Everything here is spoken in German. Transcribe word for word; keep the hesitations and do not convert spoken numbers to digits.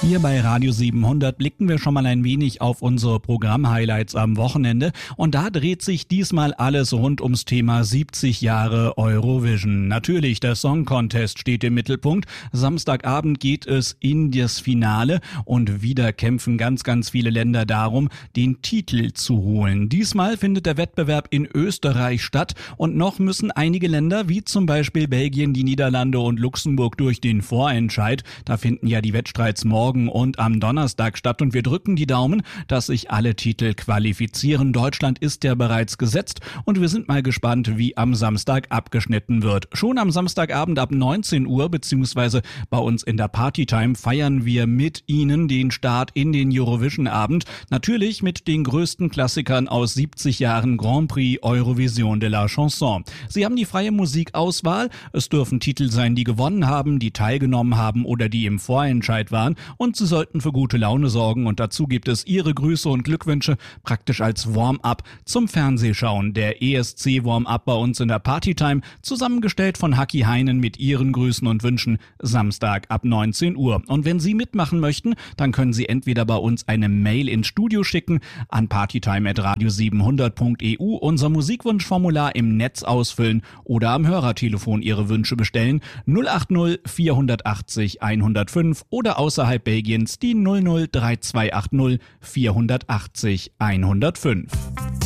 Hier bei Radio siebenhundert blicken wir schon mal ein wenig auf unsere Programm-Highlights am Wochenende und da dreht sich diesmal alles rund ums Thema siebzig Jahre Eurovision. Natürlich, der Song Contest steht im Mittelpunkt. Samstagabend geht es in das Finale und wieder kämpfen ganz, ganz viele Länder darum, den Titel zu holen. Diesmal findet der Wettbewerb in Österreich statt und noch müssen einige Länder, wie zum Beispiel Belgien, die Niederlande und Luxemburg, durch den Vorentscheid. Da finden ja die Wettstreits morgen und am Donnerstag statt und wir drücken die Daumen, dass sich alle Titel qualifizieren. Deutschland ist ja bereits gesetzt und wir sind mal gespannt, wie am Samstag abgeschnitten wird. Schon am Samstagabend ab neunzehn Uhr beziehungsweise bei uns in der Partytime feiern wir mit Ihnen den Start in den Eurovision-Abend. Natürlich mit den größten Klassikern aus siebzig Jahren Grand Prix Eurovision de la Chanson. Sie haben die freie Musikauswahl. Es dürfen Titel sein, die gewonnen haben, die teilgenommen haben oder die im Vorentscheid waren. Und sie sollten für gute Laune sorgen und dazu gibt es Ihre Grüße und Glückwünsche praktisch als Warm-up zum Fernsehschauen. Der E S C Warm-up bei uns in der Partytime, zusammengestellt von Haki Heinen mit Ihren Grüßen und Wünschen, Samstag ab neunzehn Uhr. Und wenn Sie mitmachen möchten, dann können Sie entweder bei uns eine Mail ins Studio schicken an partytime at radio siebenhundert punkt e u, unser Musikwunschformular im Netz ausfüllen oder am Hörertelefon Ihre Wünsche bestellen null acht null vierhundertachtzig hundertfünf oder außerhalb Belgiens die null null drei zwei acht null vierhundertachtzig hundertfünf.